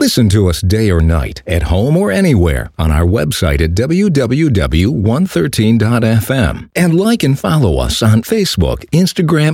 Listen to us day or night, at home or anywhere, on our website at www.113.fm. And like and follow us on Facebook, Instagram,